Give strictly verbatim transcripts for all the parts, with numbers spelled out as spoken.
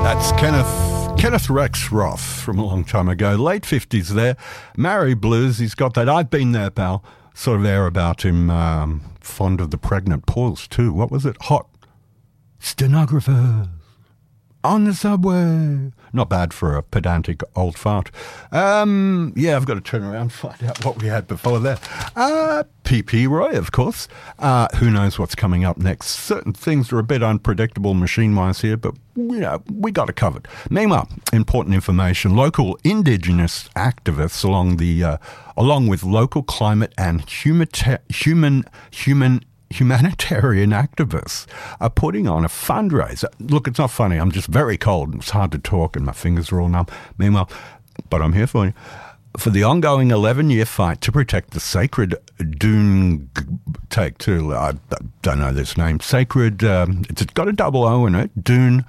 That's Kenneth Kenneth Rex Roth from a long time ago, late fifties there. Mary Blues, he's got that I've been there, pal, sort of air about him, um, fond of the pregnant pause too. What was it? Hot stenographers on the subway. Not bad for a pedantic old fart. Um, yeah, I've got to turn around and find out what we had before there. Uh, P P Roy, of course. Uh, who knows what's coming up next? Certain things are a bit unpredictable machine-wise here, but, you know, we got it covered. Meanwhile, important information. Local Indigenous activists along the, uh, along with local climate and humata- human, human humanitarian activists are putting on a fundraiser. Look, it's not funny. I'm just very cold. It's hard to talk and my fingers are all numb. Meanwhile, but I'm here for you. For the ongoing eleven-year fight to protect the sacred Dune, take two, I don't know this name, sacred, um, it's got a double O in it, Dune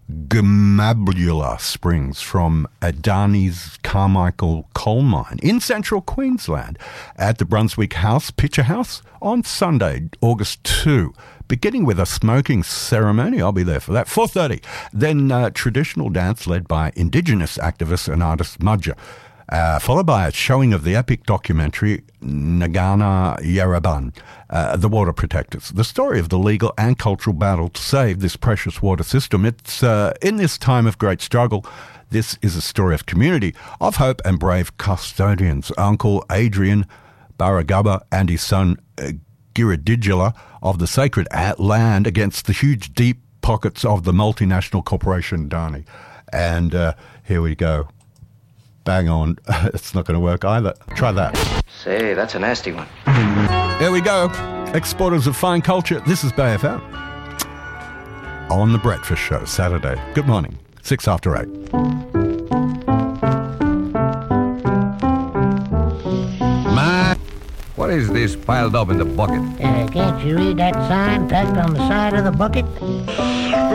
Gamabula Springs from Adani's Carmichael coal mine in central Queensland at the Brunswick House Picture House on Sunday, August second, beginning with a smoking ceremony. I'll be there for that. four thirty. Then uh, traditional dance led by Indigenous activist and artist Mudja. Uh, followed by a showing of the epic documentary Nagana Yaraban, uh, The Water Protectors, the story of the legal and cultural battle to save this precious water system. It's uh, in this time of great struggle, this is a story of community, of hope and brave custodians. Uncle Adrian Baragaba and his son uh, Giridijala of the sacred land against the huge deep pockets of the multinational corporation Dani. And uh, here we go. Bang on. It's not going to work either. Try that. Say, that's a nasty one. Here we go. Exporters of fine culture. This is Bay F M. On the Breakfast Show, Saturday. Good morning. Six after eight. Ma, what is this piled up in the bucket? Uh, can't you read that sign tacked on the side of the bucket?